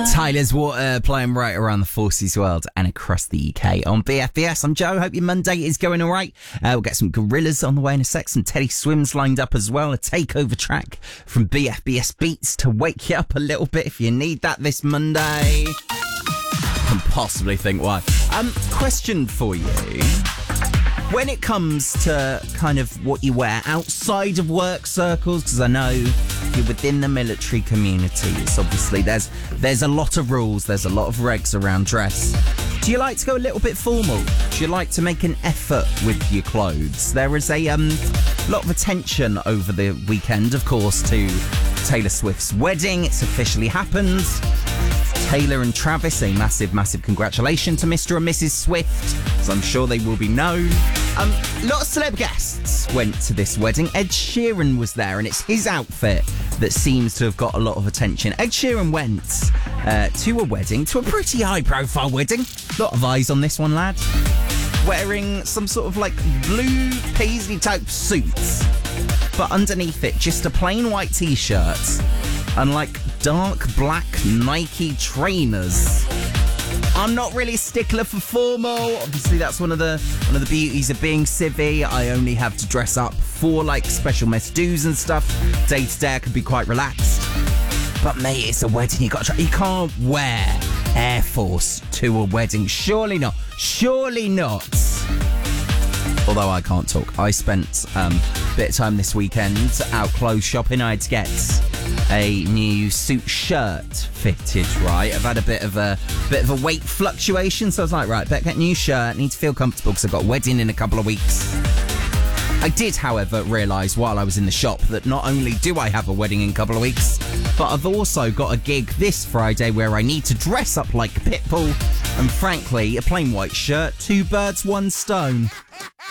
Tyler's Water playing right around the Forces world and across the UK on BFBS. I'm Joe. Hope your Monday is going all right. We'll get some Gorillaz on the way in a sec. Some Teddy Swims lined up as well. A takeover track from BFBS Beats to wake you up a little bit if you need that this Monday. Can possibly think why. Question for you. When it comes to kind of what you wear outside of work circles, because I know you're within the military community, it's obviously there's a lot of rules, there's a lot of regs around dress. Do you like to go a little bit formal? Do you like to make an effort with your clothes? There is a lot of attention over the weekend, of course, to Taylor Swift's wedding. It's officially happened. Taylor and Travis, a massive congratulations to Mr. and Mrs. Swift, as I'm sure they will be known. A lot of celeb guests went to this wedding. Ed Sheeran was there, and it's his outfit that seems to have got a lot of attention. Ed Sheeran went to a wedding, to a pretty high-profile wedding. A lot of eyes on this one, lad. Wearing some sort of, like, blue paisley-type suits, but underneath it, just a plain white T-shirt and, like, dark black Nike trainers. I'm not really a stickler for formal. Obviously, that's one of the beauties of being civvy. I only have to dress up for like special mess do's and stuff. Day to day, I can be quite relaxed. But mate, it's a wedding. You can't wear Air Force to a wedding. Surely not. Surely not. Although I can't talk. I spent a bit of time this weekend out clothes shopping. I had to get a new suit shirt fitted, right? I've had a bit of a weight fluctuation, so I was like, right, better get a new shirt, need to feel comfortable because I've got a wedding in a couple of weeks. I did, however, realise while I was in the shop that not only do I have a wedding in a couple of weeks, but I've also got a gig this Friday where I need to dress up like Pitbull, and frankly, a plain white shirt, 2 birds, 1 stone.